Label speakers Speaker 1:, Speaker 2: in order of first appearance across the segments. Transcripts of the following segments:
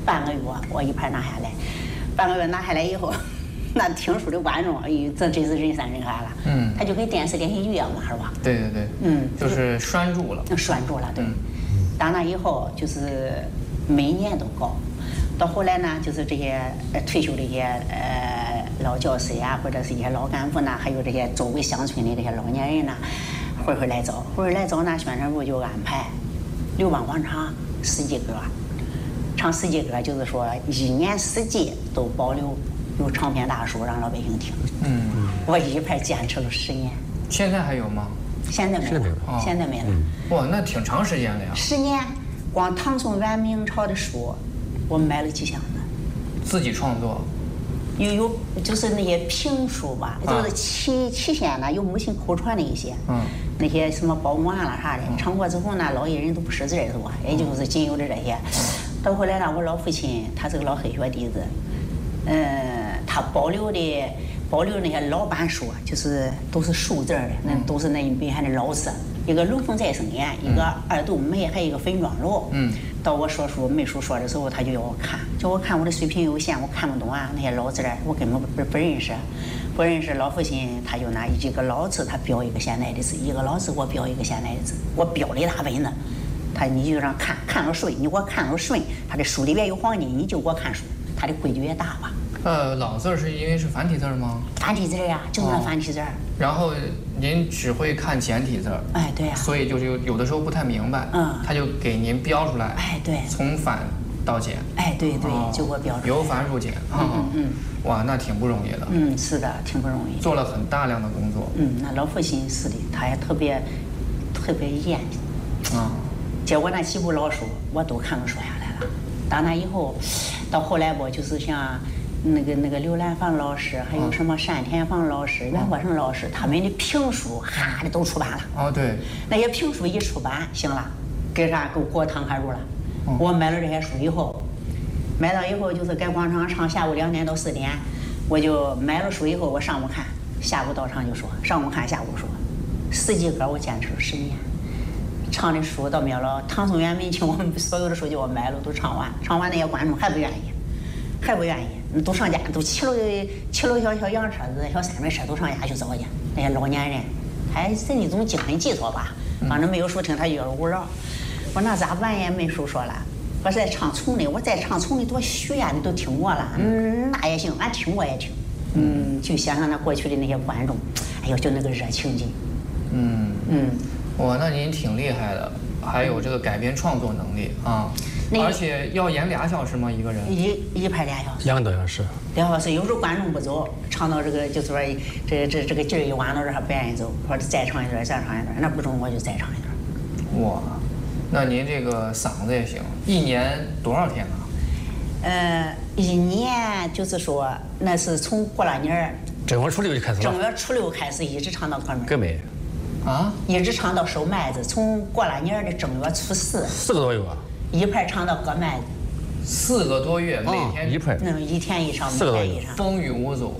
Speaker 1: 半个月，我一盘拿下来，半个月拿下来以后，那听书的观众，哎呦，这真是人山人海了。他就跟电视连续剧一样嘛，是吧？
Speaker 2: 对对对。就是拴住了。
Speaker 1: 拴住了，对。打那以后，就是每年都搞，到后来呢，就是这些退休的一些老教师呀，或者是一些老干部呢，还有这些周围乡村的这些老年人呢，会来找，呢，宣传部就安排刘邦广场四季歌，唱四季歌，就是说一年四季都保留有长篇大书让老百姓听。我一排坚持了10年。
Speaker 2: 现在还有吗？
Speaker 1: 现在没了，现在没了。
Speaker 2: 哇，那挺长时间的呀。
Speaker 1: 10年，光唐宋元明朝的书，我买了几箱子。
Speaker 2: 自己创作？
Speaker 1: 有就是那些评书吧，就是起先呢有母亲口传的一些，那些什么包公案了啥的，唱过之后呢，老艺人都不识字是吧？也就是仅有的这些。到后来呢，我老父亲他是个老黑学弟子，他保留那些老版书，就是都是竖字的，那都是那北汉的老字，一个龙凤再生宴，一个二斗梅，还有一个粉妆楼。到我说书没书说的时候，他就要我看，我的水平有限，我看不懂啊，那些老字我根本不认识。老父亲他就拿一个老字，他标一个现代的字，一个老字我标一个现代的字，我标了一大本呢。你就让看了顺，你给我看了顺，他的书里边有黄金，你就给我看书，他的规矩也大吧。
Speaker 2: 老字是因为是繁体字吗？
Speaker 1: 繁体字呀，就是那繁体字。
Speaker 2: 然后您只会看简体字。
Speaker 1: 哎，对呀。
Speaker 2: 所以就是有的时候不太明白。他就给您标出来。
Speaker 1: 哎，对。
Speaker 2: 从繁到简。
Speaker 1: 哎，对，就给我标出来。
Speaker 2: 由繁入简。哇，那挺不容易的。
Speaker 1: 是的，挺不容易。
Speaker 2: 做了很大量的工作。
Speaker 1: 那老父亲是的，他也特别严谨。结果那几部老书我都看了说下来了。打那以后，到后来不就是像那个刘兰芳老师，还有什么单田芳老师、袁国成老师，他们的评书哈的都出版了。
Speaker 2: 对。
Speaker 1: 那些评书一出版，行了，给我堂开路了。我买了这些书以后，买到以后就是在广场唱下午2点到4点，我就买了书以后我上午看，下午到场就说，上午看下午说，4季歌我坚持了10年。唱的书到灭了，唐宋元明清，我们所有的书就我买了都唱完，那些观众还不愿意，都上家都骑了小洋车子、小3轮车都上家去找去。那些老年人，他是那种精神寄托吧，反正没有书听他就要无聊。我那咋办呀？没书说了，我再唱丛里，多虚呀，你都听过了，那也行，俺听我也听。就想想那过去的那些观众，哎呦，就那个热情劲。
Speaker 2: 哇，那您挺厉害的，还有这个改编创作能力啊！而且要演2小时吗？一个人？
Speaker 1: 一排2小时。
Speaker 3: 2个多小时。
Speaker 1: 2小时，有时候观众不走，唱到这个就说这个劲儿一完了，这还不愿意走，或者再唱一段，那不中我就再唱一段。
Speaker 2: 哇，那您这个嗓子也行，一年多少天啊？
Speaker 1: 一年就是说那是从过了年
Speaker 3: 正月初6就开始了。
Speaker 1: 正月初6开始，一直唱到
Speaker 3: 革命。
Speaker 1: 一直唱到收麦子，从过了年的正月初4。4
Speaker 3: 个多月啊！
Speaker 1: 一排唱到割麦
Speaker 2: 子。4个多月，每天
Speaker 3: 一排。
Speaker 1: 一天一场，每天一场。
Speaker 2: 风雨无阻。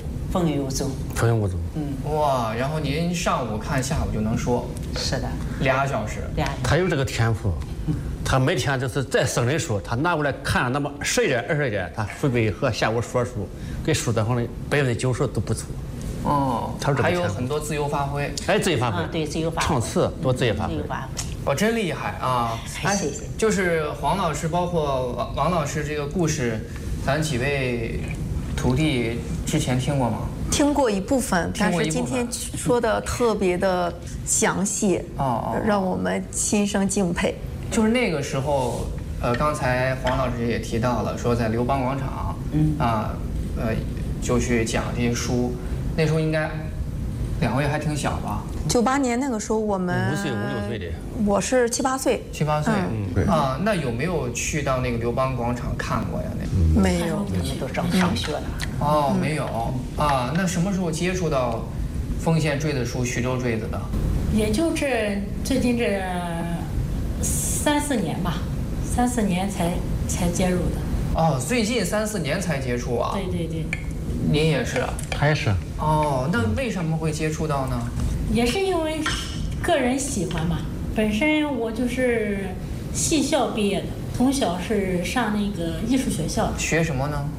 Speaker 2: 哇，然后您上午看，下午就能说。
Speaker 1: 是的。
Speaker 2: 2小时。
Speaker 3: 他有这个天赋，他每天就是再生人书，他拿过来看那么11点、20点，他准备和下午说书，给书的话90%都不错。
Speaker 2: 还有很多自由发挥。
Speaker 3: 自由发挥。
Speaker 1: 对，自由发挥。
Speaker 3: 唱词多自由发挥。
Speaker 2: 真厉害啊！
Speaker 1: 谢谢。
Speaker 2: 就是黄老师，包括王老师这个故事，咱几位徒弟之前听过吗？
Speaker 4: 听过一部分，但是今天说的特别的详细，让我们心生敬佩。
Speaker 2: 就是那个时候，刚才黄老师也提到了，说在刘邦广场，就去讲这些书。那时候应该2位还挺小吧
Speaker 4: ？98年那个时候我们
Speaker 3: 5岁、5、6岁的，
Speaker 4: 我是7、8岁。
Speaker 2: 7、8岁，那有没有去到那个刘邦广场看过呀？
Speaker 4: 没有，
Speaker 1: 我们都上学
Speaker 2: 呢。没有啊。那什么时候接触到丰县坠子书、徐州坠子的？
Speaker 5: 也就是最近这3、4年吧，3、4年才接触的。
Speaker 2: 最近3、4年才接触啊？
Speaker 5: 对。
Speaker 2: 您也是？
Speaker 3: 他也是。
Speaker 2: 那为什么会接触到呢？
Speaker 5: 也是因为个人喜欢嘛。本身我就是戏校毕业的， 从小是上那个艺术学校，
Speaker 2: 学什么呢？